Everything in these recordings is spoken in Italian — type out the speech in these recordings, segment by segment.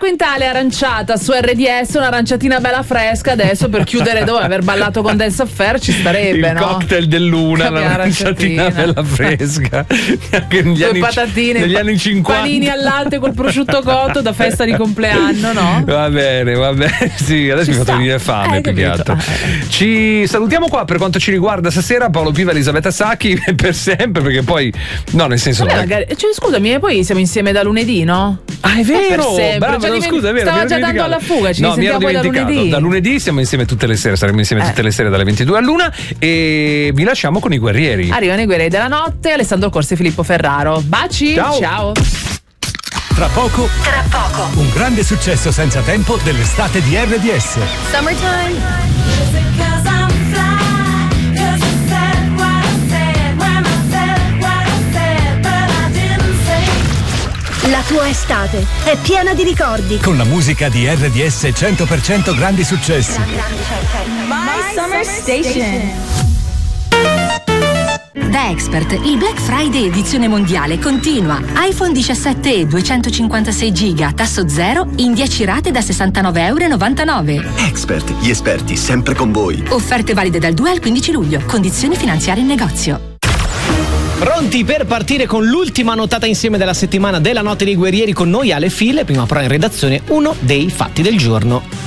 Quintale aranciata su RDS, un'aranciatina bella fresca adesso per chiudere dopo aver ballato con Dance Affair ci starebbe, il no? Cocktail dell'una, l'aranciatina bella fresca. Con patatine, negli anni 50. Panini al latte col prosciutto cotto da festa di compleanno, no? Va bene, sì, adesso mi fatto venire fame più che altro. Ci salutiamo qua per quanto ci riguarda stasera, Paolo Piva, Elisabetta Sacchi per sempre, perché poi no, nel senso scusami, poi siamo insieme da lunedì, no? Ah, è vero, bravo, scusa, è vero. Stavo già dando alla fuga, ci sentiamo poi da lunedì. Da lunedì siamo insieme tutte le sere, saremo insieme tutte le sere dalle 22 all'1 e vi lasciamo con i guerrieri. Arrivano i guerrieri della notte, Alessandro Corsi e Filippo Ferraro. Baci, ciao. Tra poco, un grande successo senza tempo dell'estate di RDS. Summertime. La tua estate è piena di ricordi. Con la musica di RDS 100% grandi successi. My Summer Station. Da Expert, il Black Friday edizione mondiale continua. iPhone 17e 256 GB, tasso zero, in 10 rate da €69,99. Expert, gli esperti sempre con voi. Offerte valide dal 2 al 15 luglio. Condizioni finanziarie in negozio. Pronti per partire con l'ultima notata insieme della settimana della Notte dei Guerrieri, con noi alle file, prima però in redazione uno dei fatti del giorno.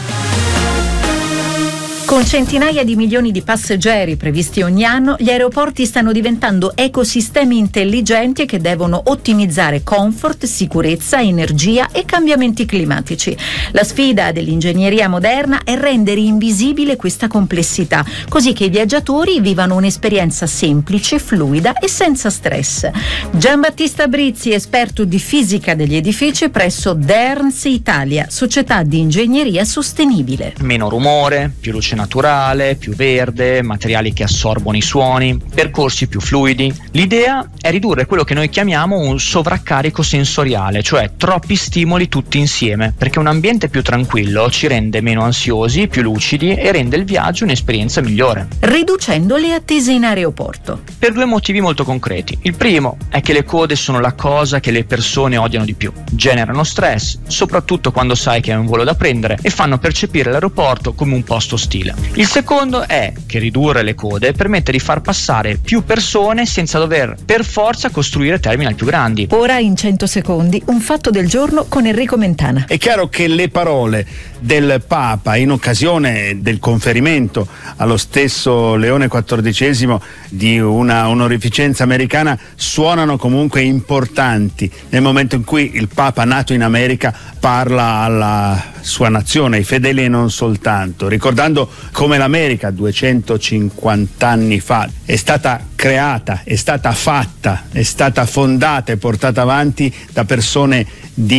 Con centinaia di milioni di passeggeri previsti ogni anno, gli aeroporti stanno diventando ecosistemi intelligenti che devono ottimizzare comfort, sicurezza, energia e cambiamenti climatici. La sfida dell'ingegneria moderna è rendere invisibile questa complessità, così che i viaggiatori vivano un'esperienza semplice, fluida e senza stress. Giambattista Brizzi, esperto di fisica degli edifici presso Derns Italia, società di ingegneria sostenibile. Meno rumore, più luce naturale, più verde, materiali che assorbono i suoni, percorsi più fluidi. L'idea è ridurre quello che noi chiamiamo un sovraccarico sensoriale, cioè troppi stimoli tutti insieme, perché un ambiente più tranquillo ci rende meno ansiosi, più lucidi e rende il viaggio un'esperienza migliore. Riducendo le attese in aeroporto. Per due motivi molto concreti. Il primo è che le code sono la cosa che le persone odiano di più. Generano stress, soprattutto quando sai che hai un volo da prendere, e fanno percepire l'aeroporto come un posto ostile. Il secondo è che ridurre le code permette di far passare più persone senza dover per forza costruire terminal più grandi. Ora in 100 secondi un fatto del giorno con Enrico Mentana. È chiaro che le parole del Papa in occasione del conferimento allo stesso Leone XIV di una onorificenza americana suonano comunque importanti nel momento in cui il Papa nato in America parla alla sua nazione, ai fedeli e non soltanto, ricordando come l'America 250 anni fa è stata creata, è stata fatta, è stata fondata e portata avanti da persone di